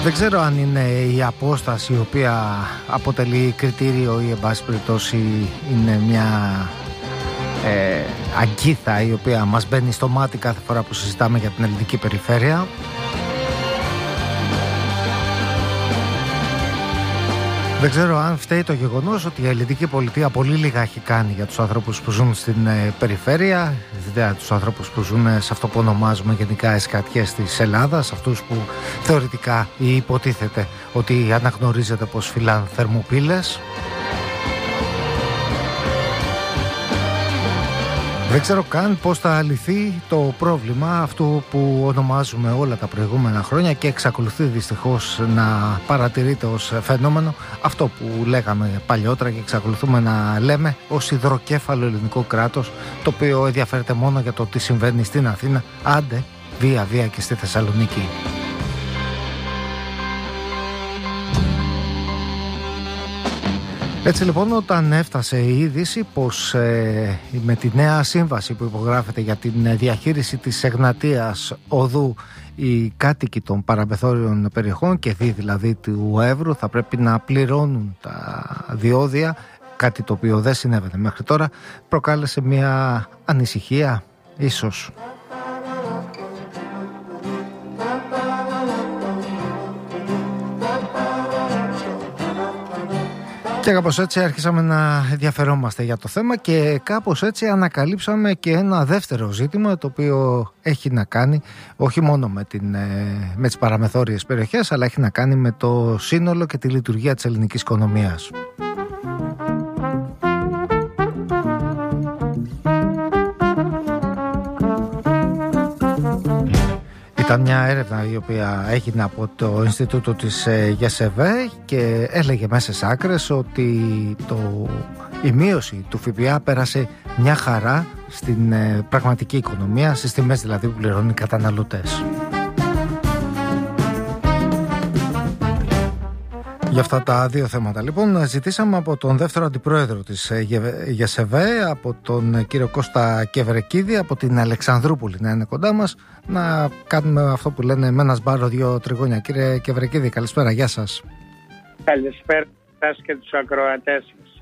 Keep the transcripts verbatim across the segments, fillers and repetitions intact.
Δεν ξέρω αν είναι η απόσταση η οποία αποτελεί κριτήριο ή εν πάση περιπτώσει είναι μια ε, αγκίθα η οποία μας μπαίνει στο μάτι κάθε φορά που συζητάμε για την ελληνική περιφέρεια. Δεν ξέρω αν φταίει το γεγονός ότι η ελληνική πολιτεία πολύ λίγα έχει κάνει για τους ανθρώπους που ζουν στην ε, περιφέρεια, για τους ανθρώπους που ζουν σε αυτό που ονομάζουμε γενικά εσκατιές της Ελλάδας, αυτούς που θεωρητικά ή υποτίθεται ότι αναγνωρίζεται πως φυλάν θερμοπύλες. Δεν ξέρω καν πώς θα λυθεί το πρόβλημα αυτού που ονομάζουμε όλα τα προηγούμενα χρόνια και εξακολουθεί δυστυχώς να παρατηρείται ως φαινόμενο, αυτό που λέγαμε παλιότερα και εξακολουθούμε να λέμε ως υδροκέφαλο ελληνικό κράτος, το οποίο ενδιαφέρεται μόνο για το τι συμβαίνει στην Αθήνα, άντε βία βία και στη Θεσσαλονίκη. Έτσι λοιπόν, όταν έφτασε η είδηση πως ε, με τη νέα σύμβαση που υπογράφεται για την διαχείριση της Εγνατίας Οδού οι κάτοικοι των παραμεθόριων περιοχών και δι δηλαδή του Εύρου θα πρέπει να πληρώνουν τα διόδια, κάτι το οποίο δεν συνέβαινε μέχρι τώρα, προκάλεσε μια ανησυχία ίσως. Και κάπως έτσι άρχισαμε να ενδιαφερόμαστε για το θέμα και κάπως έτσι ανακαλύψαμε και ένα δεύτερο ζήτημα, το οποίο έχει να κάνει όχι μόνο με, την, με τις παραμεθόριες περιοχές, αλλά έχει να κάνει με το σύνολο και τη λειτουργία της ελληνικής οικονομίας. Ήταν μια έρευνα η οποία έγινε από το Ινστιτούτο της ΓΕΣΕΒΕ και έλεγε μέσα σε άκρες ότι το, η μείωση του ΦΠΑ πέρασε μια χαρά στην ε, πραγματική οικονομία, στις τιμές δηλαδή που πληρώνουν οι καταναλωτές. Για αυτά τα δύο θέματα λοιπόν ζητήσαμε από τον δεύτερο αντιπρόεδρο της ΓΕΣΕΒΕ, από τον κύριο Κώστα Κεβρεκίδη, από την Αλεξανδρούπολη να είναι κοντά μας, να κάνουμε αυτό που λένε με ένα σπάρο δύο τριγώνια. Κύριε Κεβρεκίδη, καλησπέρα, γεια σας. Καλησπέρα σας και τους ακροατές μας.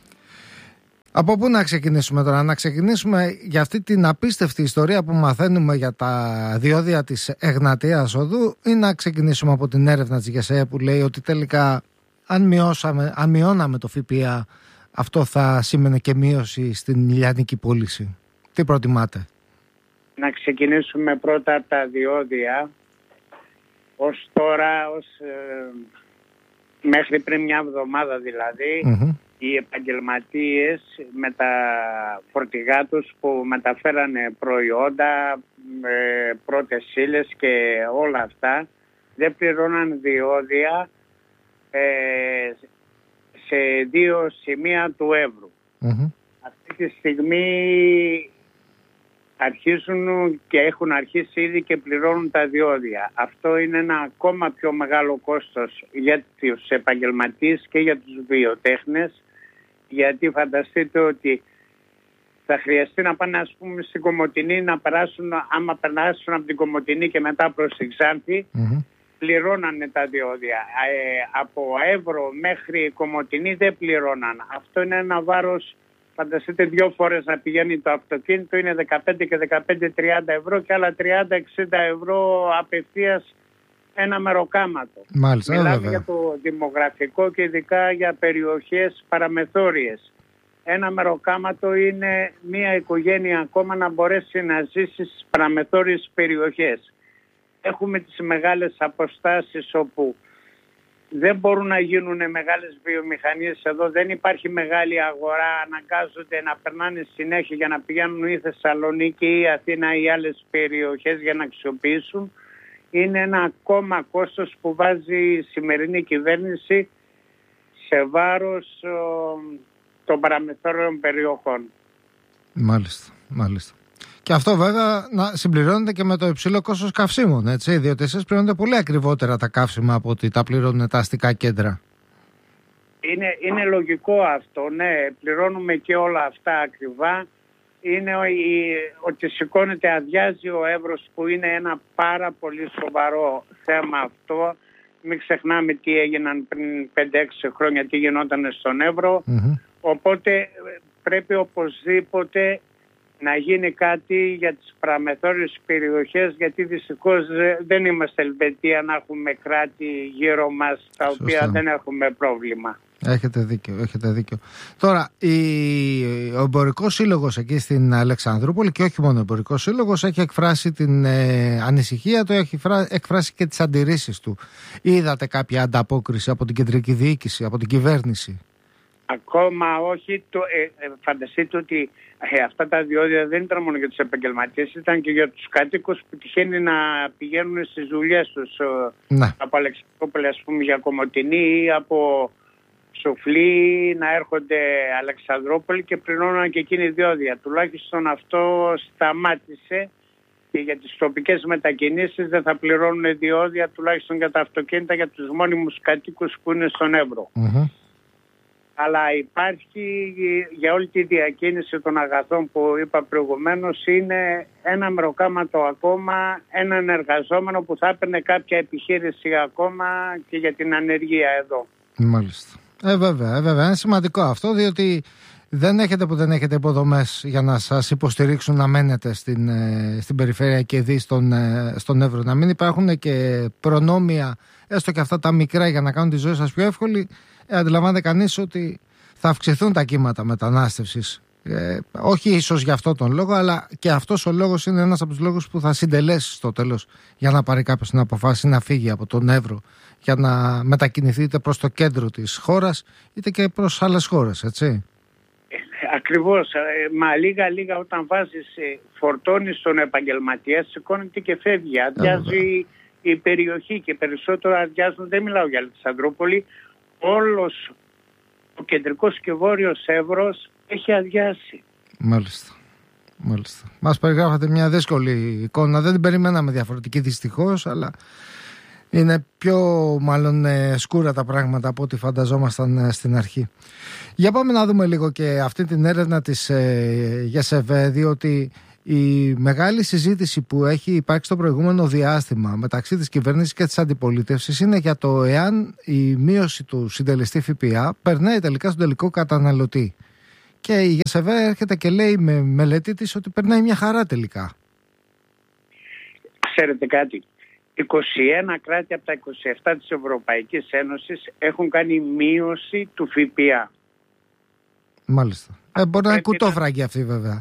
Από πού να ξεκινήσουμε τώρα? Να ξεκινήσουμε για αυτή την απίστευτη ιστορία που μαθαίνουμε για τα διόδια της Εγνατίας Οδού ή να ξεκινήσουμε από την έρευνα της ΓΕΣΕ που λέει ότι τελικά αν, μειώσαμε, αν μειώναμε το ΦΠΑ αυτό θα σήμαινε και μείωση στην λιανική πώληση? Τι προτιμάτε? Να ξεκινήσουμε πρώτα από τα διόδια. Ως τώρα, ως, ε, μέχρι πριν μια εβδομάδα δηλαδή, mm-hmm. οι επαγγελματίες με τα φορτηγά τους που μεταφέρανε προϊόντα, ε, πρώτες ύλες και όλα αυτά δεν πληρώναν διόδια ε, σε δύο σημεία του Εύρου. Mm-hmm. Αυτή τη στιγμή αρχίζουν και έχουν αρχίσει ήδη και πληρώνουν τα διόδια. Αυτό είναι ένα ακόμα πιο μεγάλο κόστος για τους επαγγελματίες και για τους βιοτέχνες, γιατί φανταστείτε ότι θα χρειαστεί να πάνε ας πούμε στην Κομοτηνή να περάσουν, άμα περάσουν από την Κομοτηνή και μετά προς την Ξάνθη, mm-hmm. πληρώνανε τα διόδια. Ε, από Εύρο μέχρι Κομοτηνή δεν πληρώναν. Αυτό είναι ένα βάρος. Φανταστείτε δύο φορές να πηγαίνει το αυτοκίνητο, είναι δεκαπέντε και δεκαπέντε τριάντα ευρώ και άλλα τριάντα εξήντα ευρώ απευθείας ένα μεροκάματο. Μάλιστα, Μιλάμε βέβαια. για το δημογραφικό και ειδικά για περιοχές παραμεθόριες. Ένα μεροκάματο είναι μια οικογένεια ακόμα να μπορέσει να ζήσει στις παραμεθόριες περιοχές. Έχουμε τις μεγάλες αποστάσεις όπου δεν μπορούν να γίνουν μεγάλες βιομηχανίες εδώ, δεν υπάρχει μεγάλη αγορά, αναγκάζονται να περνάνε συνέχεια για να πηγαίνουν ή Θεσσαλονίκη ή Αθήνα ή άλλες περιοχές για να αξιοποιήσουν. Είναι ένα ακόμα κόστος που βάζει η σημερινή κυβέρνηση σε βάρος ο, των παραμεθόριων περιοχών. Μάλιστα, μάλιστα. Και αυτό βέβαια να συμπληρώνεται και με το υψηλό κόστος καυσίμων, έτσι, διότι εσείς πληρώνετε πολύ ακριβότερα τα καύσιμα από ότι τα πληρώνουν τα αστικά κέντρα. Είναι, είναι λογικό αυτό, ναι, πληρώνουμε και όλα αυτά ακριβά. Είναι ότι σηκώνεται, αδειάζει ο Εύρος, που είναι ένα πάρα πολύ σοβαρό θέμα αυτό. μην ξεχνάμε τι έγιναν πριν πέντε έξι χρόνια, τι γινόταν στον Εύρο. Mm-hmm. Οπότε πρέπει οπωσδήποτε να γίνει κάτι για τις παραμεθόριες περιοχές, γιατί δυστυχώς δεν είμαστε Ελβετία να έχουμε κράτη γύρω μας τα Σωστά. οποία δεν έχουμε πρόβλημα. Έχετε δίκιο, έχετε δίκιο. Τώρα, η, ο Εμπορικός Σύλλογος εκεί στην Αλεξανδρούπολη, και όχι μόνο ο Εμπορικός Σύλλογος, έχει εκφράσει την ε, ανησυχία του, έχει φρά, εκφράσει και τις αντιρρήσεις του. Είδατε κάποια ανταπόκριση από την κεντρική διοίκηση, από την κυβέρνηση? Ακόμα όχι. Το, ε, ε, φανταστείτε ότι ε, αυτά τα διόδια δεν ήταν μόνο για τους επαγγελματίες, ήταν και για τους κατοίκους που τυχαίνει να πηγαίνουν στις δουλειές τους. Ναι. Από Αλεξανδρούπολη, ας πούμε, για Κομοτηνή ή από Σοφλή να έρχονται Αλεξανδρόπολη και πληρώναν και εκείνη διόδια. Τουλάχιστον αυτό σταμάτησε και για τις τοπικές μετακινήσεις δεν θα πληρώνουν διόδια, τουλάχιστον για τα αυτοκίνητα, για τους μόνιμους κατοίκους που είναι στον Εύρο. Mm-hmm. Αλλά υπάρχει για όλη τη διακίνηση των αγαθών που είπα προηγουμένως, είναι ένα μεροκάματο ακόμα, έναν εργαζόμενο που θα έπαιρνε κάποια επιχείρηση ακόμα και για την ανεργία εδώ. Μάλιστα. Ε, βέβαια, ε, βέβαια. Είναι σημαντικό αυτό, διότι δεν έχετε που δεν έχετε υποδομές για να σας υποστηρίξουν να μένετε στην, ε, στην περιφέρεια και δει στον, ε, στον Εύρο. Να μην υπάρχουν και προνόμια, έστω και αυτά τα μικρά, για να κάνουν τη ζωή σας πιο εύκολη. Ε, αντιλαμβάνεται κανείς ότι θα αυξηθούν τα κύματα μετανάστευσης. Ε, όχι ίσως για αυτόν τον λόγο, αλλά και αυτός ο λόγος είναι ένας από τους λόγους που θα συντελέσει στο τέλος για να πάρει κάποιος την αποφάση να φύγει από τον Εύρο, για να μετακινηθεί είτε προς το κέντρο της χώρας είτε και προς άλλες χώρες, έτσι. Ακριβώς. Μα λίγα λίγα όταν βάζεις, φορτώνεις τον επαγγελματία, σηκώνεται και φεύγει. Αδειάζει η περιοχή και περισσότερο αδειάζουν, δεν μιλάω για Αλεξανδρούπολη, όλος ο κεντρικός και βόρειος Εύρος έχει αδειάσει. Μάλιστα. Μάλιστα. Μας περιγράφατε μια δύσκολη εικόνα. Δεν την περιμέναμε διαφορετική δυστυχώς, αλλά είναι πιο μάλλον ε, σκούρα τα πράγματα από ό,τι φανταζόμασταν ε, στην αρχή. Για πάμε να δούμε λίγο και αυτή την έρευνα της ε, ΓΕΣΕΒΕ, διότι η μεγάλη συζήτηση που έχει υπάρξει στο προηγούμενο διάστημα μεταξύ της κυβέρνησης και της αντιπολίτευσης είναι για το εάν η μείωση του συντελεστή ΦΠΑ περνάει τελικά στον τελικό καταναλωτή. Και η ΓΕΣΕΒΕ έρχεται και λέει με μελέτη της ότι περνάει μια χαρά τελικά. Ξέρετε κάτι, είκοσι ένα κράτη από τα είκοσι επτά της Ευρωπαϊκής Ένωσης έχουν κάνει μείωση του ΦΠΑ. Μάλιστα. Ε, μπορεί να είναι κουτόφραγκοι να... αυτοί βέβαια.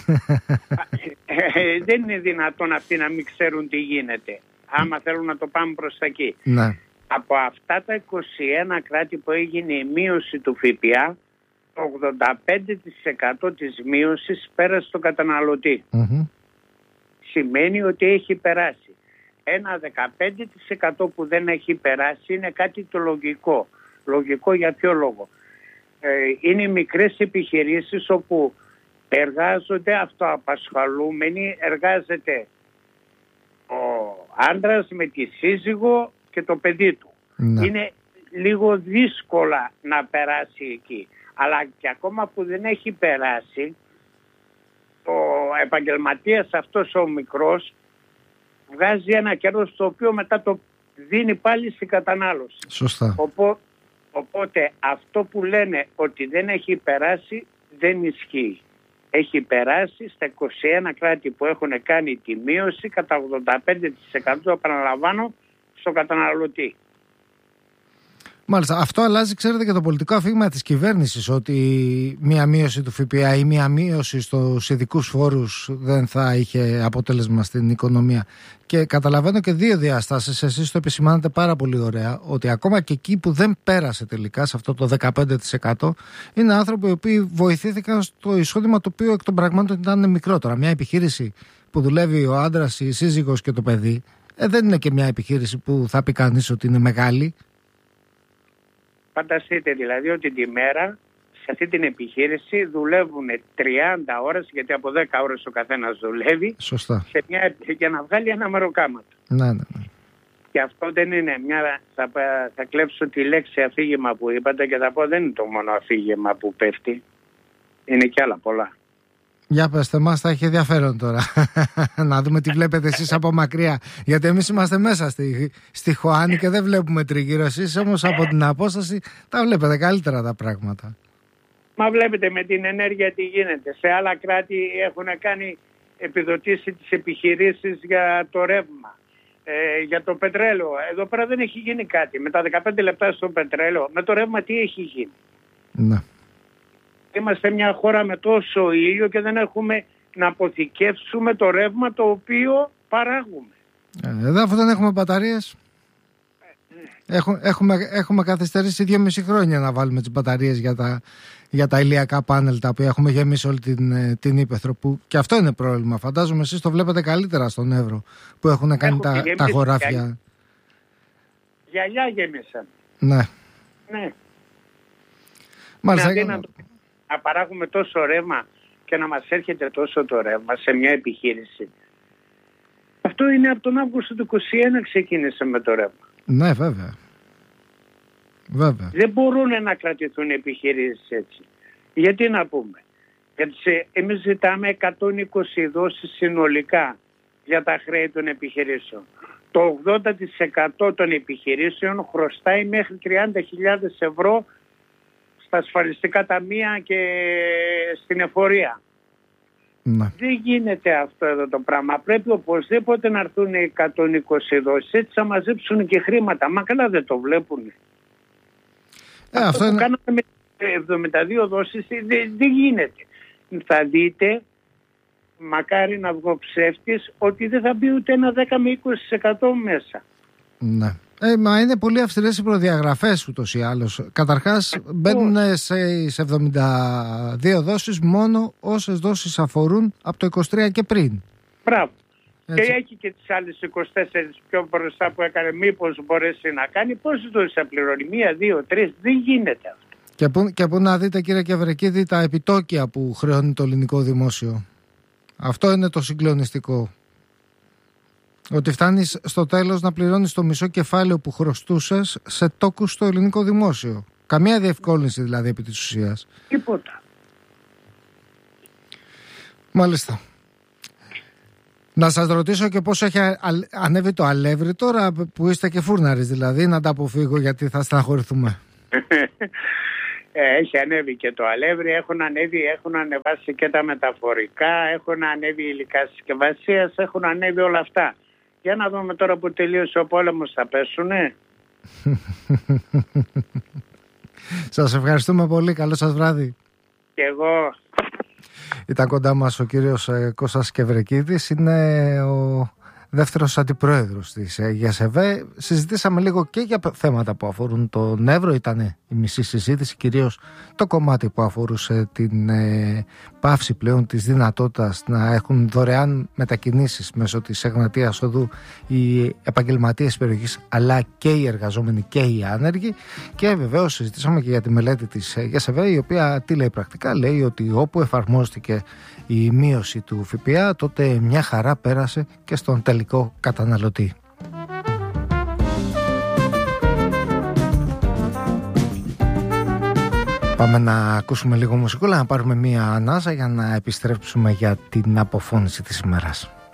Ε, δεν είναι δυνατόν αυτοί να μην ξέρουν τι γίνεται. Άμα θέλουν να το πάμε προς τα εκεί. Ναι. Από αυτά τα είκοσι ένα κράτη που έγινε η μείωση του ΦΠΑ, το ογδόντα πέντε τοις εκατό της μείωσης πέρασε στον καταναλωτή. Mm-hmm. Σημαίνει ότι έχει περάσει. Ένα δεκαπέντε τοις εκατό που δεν έχει περάσει είναι κάτι το λογικό. Λογικό για ποιο λόγο? Ε, είναι οι μικρές επιχειρήσεις όπου εργάζονται αυτοαπασχολούμενοι, εργάζεται ο άντρας με τη σύζυγο και το παιδί του. Ναι. Είναι λίγο δύσκολα να περάσει εκεί. Αλλά και ακόμα που δεν έχει περάσει, ο επαγγελματίας αυτός ο μικρός βγάζει ένα κέρδος το οποίο μετά το δίνει πάλι στην κατανάλωση. Σωστά. Οπό, οπότε αυτό που λένε ότι δεν έχει περάσει δεν ισχύει. Έχει περάσει στα είκοσι ένα κράτη που έχουν κάνει τη μείωση κατά ογδόντα πέντε τοις εκατό, επαναλαμβάνω, στον καταναλωτή. Μάλιστα. Αυτό αλλάζει, ξέρετε, και το πολιτικό αφήγημα της κυβέρνησης, ότι μία μείωση του ΦΠΑ ή μία μείωση στους ειδικούς φόρους δεν θα είχε αποτέλεσμα στην οικονομία. Και καταλαβαίνω και δύο διαστάσεις. Εσείς το επισημάνετε πάρα πολύ ωραία, ότι ακόμα και εκεί που δεν πέρασε τελικά σε αυτό το δεκαπέντε τοις εκατό, είναι άνθρωποι οι οποίοι βοηθήθηκαν στο εισόδημα το οποίο εκ των πραγμάτων ήταν μικρότερο. Μια επιχείρηση που δουλεύει ο άντρας, η σύζυγος και το παιδί, ε, δεν είναι και μια επιχείρηση που θα πει κανείς ότι είναι μεγάλη. Φανταστείτε δηλαδή ότι τη μέρα σε αυτή την επιχείρηση δουλεύουν τριάντα ώρες, γιατί από δέκα ώρες ο καθένας δουλεύει. Σωστά. Σε μια, για να βγάλει ένα μεροκάματο. Ναι, ναι, ναι. Και αυτό δεν είναι μια... Θα, θα κλέψω τη λέξη αφήγημα που είπατε και θα πω δεν είναι το μόνο αφήγημα που πέφτει. Είναι και άλλα πολλά. Για πέστε μας, θα έχει ενδιαφέρον τώρα να δούμε τι βλέπετε εσείς από μακριά. Γιατί εμείς είμαστε μέσα στη, στη Χωάνη και δεν βλέπουμε τριγύρω. Εσείς όμως από την απόσταση τα βλέπετε καλύτερα τα πράγματα. Μα βλέπετε με την ενέργεια τι γίνεται. Σε άλλα κράτη έχουν κάνει επιδοτήσει τις επιχειρήσεις για το ρεύμα, ε, για το πετρέλαιο. Εδώ πέρα δεν έχει γίνει κάτι. Με τα δεκαπέντε λεπτά στο πετρέλαιο, με το ρεύμα τι έχει γίνει? Ναι. Είμαστε μια χώρα με τόσο ήλιο και δεν έχουμε να αποθηκεύσουμε το ρεύμα το οποίο παράγουμε. Εδώ αφού δεν έχουμε μπαταρίες, έχουμε, έχουμε, έχουμε καθυστερήσει δύο μισή χρόνια να βάλουμε τις μπαταρίες για τα, για τα ηλιακά πάνελ τα οποία έχουμε γεμίσει όλη την, την ύπαιθρο. Που, και αυτό είναι πρόβλημα. Φαντάζομαι εσείς το βλέπετε καλύτερα στον Εύρο που έχουν κάνει τα, τα χωράφια. Γυαλιά γέμισαν. Ναι. Ναι. Μάλιστα. Ναι, να, να παράγουμε τόσο ρεύμα και να μας έρχεται τόσο το ρεύμα σε μια επιχείρηση. Αυτό είναι από τον Αύγουστο του είκοσι ένα ξεκίνησε με το ρεύμα. Ναι, βέβαια. Βέβαια. Δεν μπορούν να κρατηθούν επιχειρήσεις έτσι. Γιατί να πούμε? Γιατί σε, εμείς ζητάμε εκατόν είκοσι δόσεις συνολικά για τα χρέη των επιχειρήσεων. Το ογδόντα τοις εκατό των επιχειρήσεων χρωστάει μέχρι τριάντα χιλιάδες ευρώ στα ασφαλιστικά ταμεία και στην εφορία. Ναι. Δεν γίνεται αυτό εδώ το πράγμα. Πρέπει οπωσδήποτε να έρθουν οι εκατόν είκοσι δόσεις. Έτσι θα μαζέψουν και χρήματα. Μα καλά δεν το βλέπουν. Ε, αυτό αυτό που είναι... κάναμε με εβδομήντα δύο δόσεις δεν, δεν γίνεται. Θα δείτε, μακάρι να βγω ψεύτης, ότι δεν θα μπει ούτε ένα δέκα με είκοσι τοις εκατό μέσα. Ναι. Ε, μα είναι πολύ αυστηρές οι προδιαγραφές ούτως ή άλλως. Καταρχάς μπαίνουν σε, σε εβδομήντα δύο δόσεις μόνο όσες δόσεις αφορούν από το είκοσι τρία και πριν. Μπράβο. Έτσι. Και έχει και τις άλλες είκοσι τέσσερις πιο μπροστά που έκανε, μήπως μπορέσει να κάνει. Πόσες δόσεις θα πληρώνει? Μία, δύο, τρεις. Δεν γίνεται αυτό. Και που, και που να δείτε, κύριε Κευρεκίδη, τα επιτόκια που χρεώνει το ελληνικό δημόσιο. Αυτό είναι το συγκλονιστικό. Ότι φτάνεις στο τέλος να πληρώνεις το μισό κεφάλαιο που χρωστούσες σε τόκους στο ελληνικό δημόσιο. Καμία διευκόλυνση δηλαδή επί της ουσίας. Τίποτα. Μάλιστα. Να σας ρωτήσω και πώς έχει ανέβει το αλεύρι τώρα που είστε και φούρναρης, δηλαδή, να τα αποφύγω γιατί θα στεναχωρηθούμε. Έχει ανέβει και το αλεύρι, έχουν ανέβει, έχουν ανεβάσει και τα μεταφορικά, έχουν ανέβει η υλικά συσκευασίας, έχουν ανέβει όλα αυτά. Για να δούμε τώρα που τελείωσε ο πόλεμος, θα πέσουνε. Σας ευχαριστούμε πολύ, καλό σας βράδυ. Και εγώ. Ήταν κοντά μας ο κύριος Κώστας Κευρεκίδης, είναι ο δεύτερος αντιπρόεδρος της ΓΕΣΕΒΕ. Συζητήσαμε λίγο και για θέματα που αφορούν τον Εύρο, ήταν η μισή συζήτηση, κυρίως το κομμάτι που αφορούσε την ε, πάυση πλέον της δυνατότητας να έχουν δωρεάν μετακινήσεις μέσω της Εγνατίας Οδού οι επαγγελματίες της περιοχής, αλλά και οι εργαζόμενοι και οι άνεργοι. Και βεβαίως συζητήσαμε και για τη μελέτη της ΓΕΣΕΒΕ, η οποία τι λέει πρακτικά? Λέει ότι όπου εφαρμόστηκε η μείωση του ΦΠΑ, τότε μια χαρά πέρασε και στον τελικό καταναλωτή. Πάμε να ακούσουμε λίγο μουσικό, να πάρουμε μία ανάσα για να επιστρέψουμε για την αποφώνηση της ημέρας.